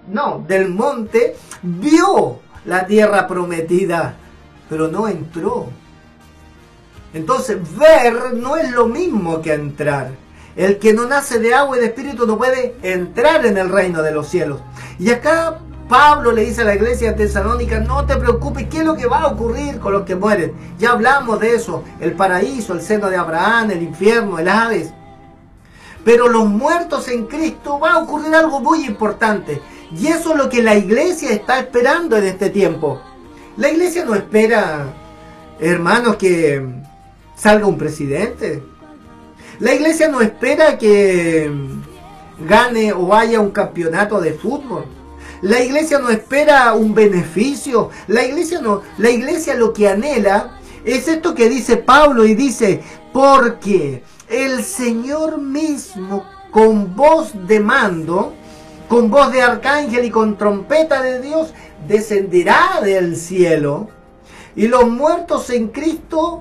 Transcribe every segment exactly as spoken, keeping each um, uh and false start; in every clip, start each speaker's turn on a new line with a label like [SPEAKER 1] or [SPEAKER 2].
[SPEAKER 1] no, del monte, vio la tierra prometida, pero no entró. Entonces, ver no es lo mismo que entrar. El que no nace de agua y de espíritu no puede entrar en el reino de los cielos. Y acá Pablo le dice a la iglesia de Tesalónica, no te preocupes, ¿qué es lo que va a ocurrir con los que mueren? Ya hablamos de eso, el paraíso, el seno de Abraham, el infierno, el Hades. Pero los muertos en Cristo va a ocurrir algo muy importante. Y eso es lo que la iglesia está esperando en este tiempo. La iglesia no espera, hermanos, que salga un presidente. La iglesia no espera que gane o haya un campeonato de fútbol. La iglesia no espera un beneficio. La iglesia no, la iglesia lo que anhela es esto que dice Pablo, y dice, porque el Señor mismo con voz de mando, con voz de arcángel y con trompeta de Dios, descenderá del cielo, y los muertos en Cristo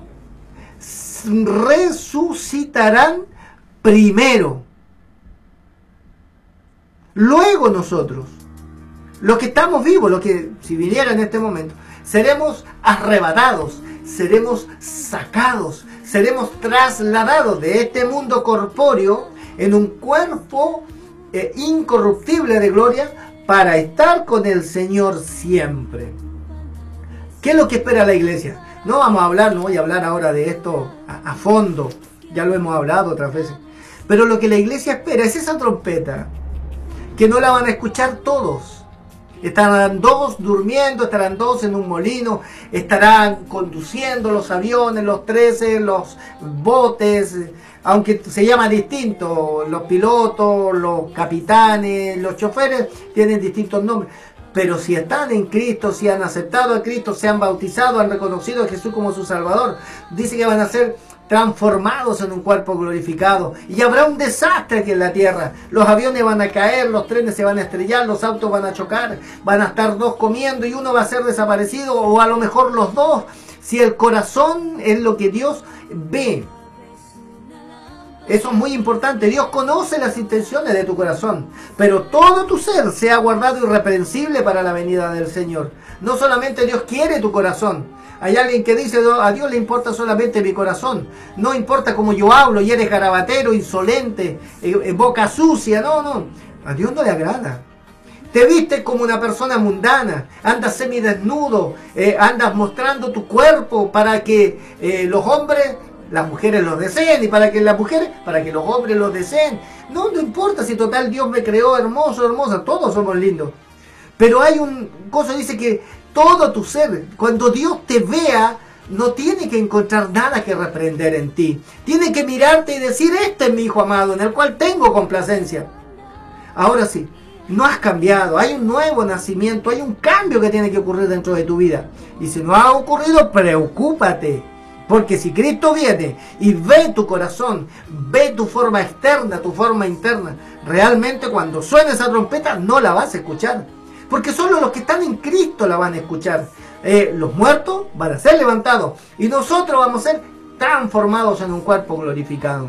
[SPEAKER 1] resucitarán primero. Luego nosotros, los que estamos vivos, los que si viniera en este momento, seremos arrebatados, seremos sacados, seremos trasladados de este mundo corpóreo en un cuerpo eh, incorruptible de gloria para estar con el Señor siempre. ¿Qué es lo que espera la iglesia? No vamos a hablar, no voy a hablar ahora de esto a, a fondo, ya lo hemos hablado otras veces. Pero lo que la iglesia espera es esa trompeta, que no la van a escuchar todos. Estarán dos durmiendo, estarán dos en un molino, estarán conduciendo los aviones, los trece, los botes, aunque se llama distinto, los pilotos, los capitanes, los choferes tienen distintos nombres. Pero si están en Cristo, si han aceptado a Cristo, se han bautizado, han reconocido a Jesús como su Salvador, dice que van a ser transformados en un cuerpo glorificado. Y habrá un desastre aquí en la tierra. Los aviones van a caer, los trenes se van a estrellar, los autos van a chocar, van a estar dos comiendo y uno va a ser desaparecido, o a lo mejor los dos, si el corazón es lo que Dios ve. Eso es muy importante. Dios conoce las intenciones de tu corazón, pero todo tu ser sea guardado irreprensible para la venida del Señor. No solamente Dios quiere tu corazón. Hay alguien que dice, a Dios le importa solamente mi corazón. No importa cómo yo hablo, y eres garabatero, insolente, eh, boca sucia. No, no. A Dios no le agrada. Te vistes como una persona mundana, andas semidesnudo, eh, andas mostrando tu cuerpo para que eh, los hombres, las mujeres los deseen, y para que las mujeres, para que los hombres los deseen. No, no importa si total Dios me creó hermoso, hermosa, todos somos lindos. Pero hay un cosa, dice que todo tu ser, cuando Dios te vea, no tiene que encontrar nada que reprender en ti. Tiene que mirarte y decir, este es mi hijo amado, en el cual tengo complacencia. Ahora sí, no has cambiado, hay un nuevo nacimiento, hay un cambio que tiene que ocurrir dentro de tu vida. Y si no ha ocurrido, preocúpate. Porque si Cristo viene y ve tu corazón, ve tu forma externa, tu forma interna, realmente cuando suene esa trompeta no la vas a escuchar. Porque solo los que están en Cristo la van a escuchar. Eh, los muertos van a ser levantados y nosotros vamos a ser transformados en un cuerpo glorificado.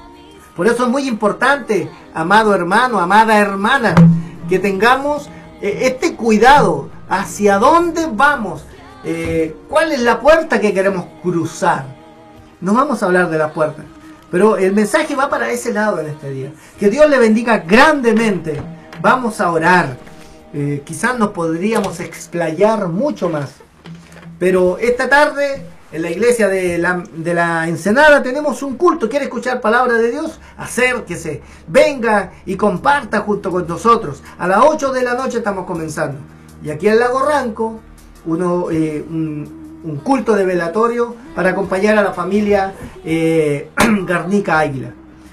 [SPEAKER 1] Por eso es muy importante, amado hermano, amada hermana, que tengamos eh, este cuidado. ¿Hacia dónde vamos? Eh, ¿Cuál es la puerta que queremos cruzar? No vamos a hablar de la puerta, pero el mensaje va para ese lado en este día. Que Dios le bendiga grandemente. Vamos a orar. Eh, quizás nos podríamos explayar mucho más, pero esta tarde en la iglesia de la, de la Ensenada tenemos un culto. ¿Quiere escuchar palabra de Dios? Acérquese, venga y comparta junto con nosotros. A las ocho de la noche estamos comenzando. Y aquí en Lago Ranco uno, eh, un, un culto de velatorio para acompañar a la familia eh, Garnica Águila.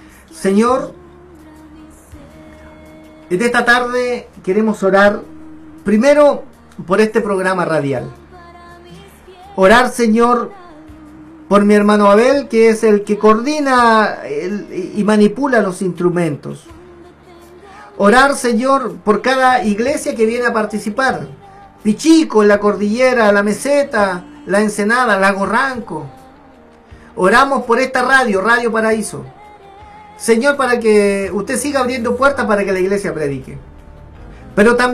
[SPEAKER 1] Señor, en esta tarde queremos orar primero por este programa radial. Orar, Señor, por mi hermano Abel, que es el que coordina el, y manipula los instrumentos. Orar, Señor, por cada iglesia que viene a participar. Pichico, la Cordillera, la Meseta, la Ensenada, Lago Ranco. Oramos por esta radio, Radio Paraíso. Señor, para que usted siga abriendo puertas para que la iglesia predique. Pero también